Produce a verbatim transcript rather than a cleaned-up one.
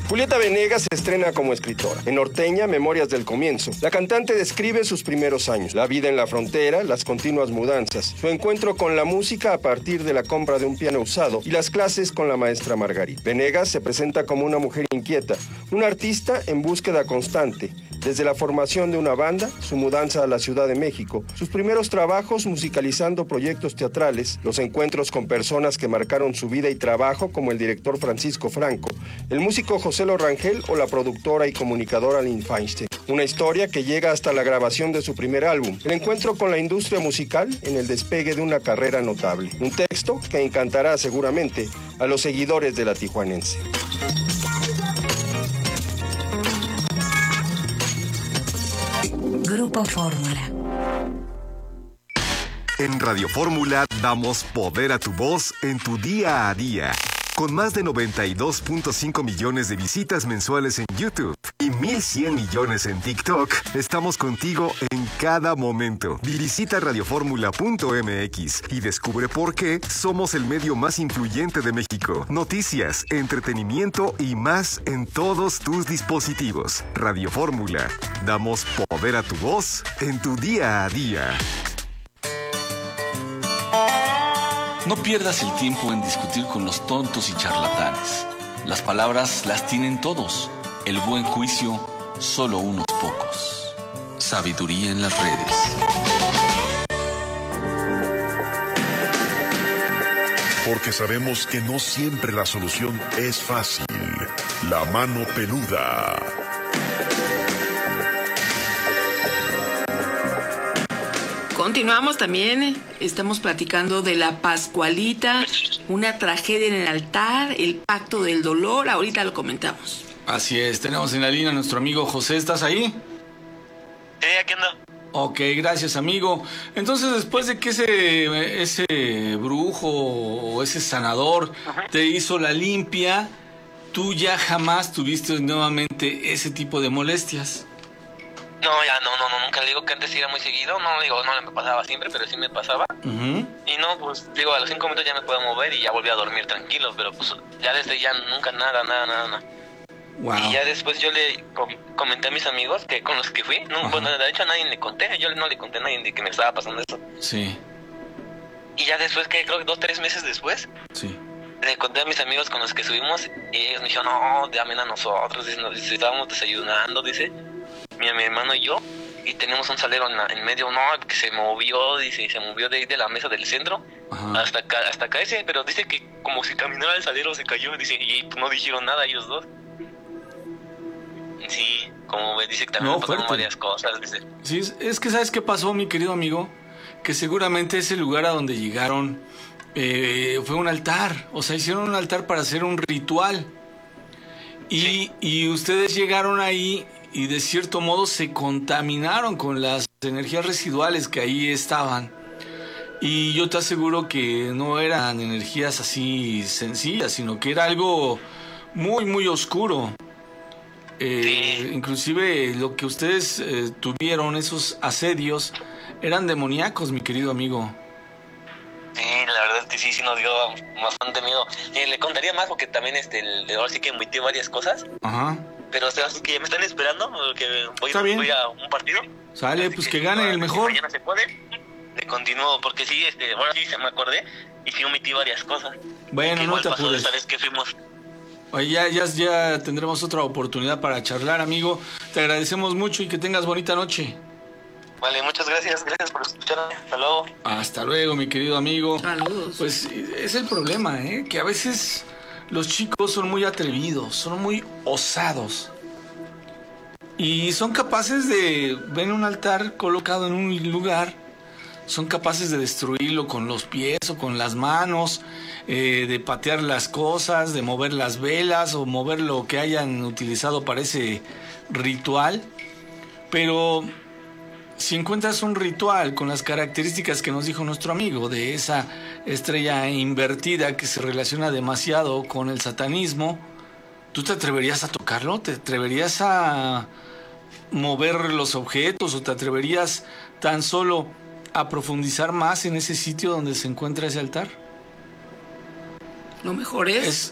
Julieta Venegas se estrena como escritora. En Norteña, Memorias del Comienzo, la cantante describe sus primeros años, la vida en la frontera, las continuas mudanzas, su encuentro con la música a partir de la compra de un piano usado y las clases con la maestra Margarita. Venegas se presenta como una mujer inquieta, una artista en búsqueda constante. Desde la formación de una banda, su mudanza a la Ciudad de México, sus primeros trabajos musicalizando proyectos teatrales, los encuentros con personas que marcaron su vida y trabajo como el director Francisco Franco, el músico José Lo Rangel o la productora y comunicadora Lynn Feinstein. Una historia que llega hasta la grabación de su primer álbum, el encuentro con la industria musical en el despegue de una carrera notable. Un texto que encantará seguramente a los seguidores de La Tijuanense. Grupo Fórmula. En Radio Fórmula damos poder a tu voz en tu día a día. Con más de noventa y dos punto cinco millones de visitas mensuales en YouTube y mil cien millones en TikTok, estamos contigo en cada momento. Visita radioformula punto m x y descubre por qué somos el medio más influyente de México. Noticias, entretenimiento y más en todos tus dispositivos. Radio Fórmula. Damos poder a tu voz en tu día a día. No pierdas el tiempo en discutir con los tontos y charlatanes. Las palabras las tienen todos. El buen juicio, solo unos pocos. Sabiduría en las redes. Porque sabemos que no siempre la solución es fácil. La mano peluda. Continuamos también, estamos platicando de la Pascualita, una tragedia en el altar, el pacto del dolor, ahorita lo comentamos. Así es, tenemos en la línea a nuestro amigo José, ¿estás ahí? Sí, aquí ando. Ok, gracias amigo. Entonces después de que ese, ese brujo o ese sanador Ajá. te hizo la limpia, tú ya jamás tuviste nuevamente ese tipo de molestias. No, ya no, no, no, nunca le digo que antes era muy seguido, no digo, no me pasaba siempre, pero sí me pasaba. Uh-huh. Y no, pues digo, a los cinco minutos ya me puedo mover y ya volví a dormir tranquilo, pero pues ya desde ya nunca nada, nada, nada, nada. Wow. Y ya después yo le com- comenté a mis amigos que con los que fui, no, bueno, de hecho a nadie le conté, yo no le conté a nadie de que me estaba pasando eso. Sí. Y ya después, que creo que dos, tres meses después, sí. le conté a mis amigos con los que subimos y ellos me dijeron, no, llamen a nosotros, dice, dice, estábamos desayunando, dice, mi, mi hermano y yo, y tenemos un salero en, la, en medio, no, que se movió, dice, se movió de ahí de la mesa del centro Ajá. hasta acá, hasta acá ese, pero dice que como si caminara el salero se cayó, dice, y no dijeron nada ellos dos. Sí, como me dice que también no, me pasaron varias cosas, dice. Sí, es que ¿sabes qué pasó, mi querido amigo? Que seguramente ese lugar a donde llegaron eh, fue un altar, o sea, hicieron un altar para hacer un ritual. Y, sí. y ustedes llegaron ahí y de cierto modo se contaminaron con las energías residuales que ahí estaban. Y yo te aseguro que no eran energías así sencillas, sino que era algo muy, muy oscuro. Eh, sí. Inclusive lo que ustedes eh, tuvieron, esos asedios, eran demoníacos, mi querido amigo. Sí, la verdad es que sí, sí nos dio bastante miedo. Eh, le contaría más porque también este, el, ahora sí que emitió varias cosas. Ajá. Pero o sea, es que ya me están esperando porque voy, voy a un partido. Sale, pues que, que gane el mejor. Mañana se puede. Le continúo porque sí, este, ahora sí se me acordé y sí omití varias cosas. Bueno, no te apures. Esta vez que fuimos. Oye, ya, ya, ya tendremos otra oportunidad para charlar, amigo. Te agradecemos mucho y que tengas bonita noche. Vale, muchas gracias. Gracias por escucharme. Hasta luego. Hasta luego, mi querido amigo. Saludos. Pues es el problema, ¿eh? Que a veces los chicos son muy atrevidos, son muy osados. Y son capaces de ver un altar colocado en un lugar, son capaces de destruirlo con los pies o con las manos, eh, de patear las cosas, de mover las velas o mover lo que hayan utilizado para ese ritual. Pero si encuentras un ritual con las características que nos dijo nuestro amigo, de esa estrella invertida que se relaciona demasiado con el satanismo, ¿tú te atreverías a tocarlo? ¿Te atreverías a mover los objetos o te atreverías tan solo a profundizar más en ese sitio donde se encuentra ese altar? Lo mejor es, es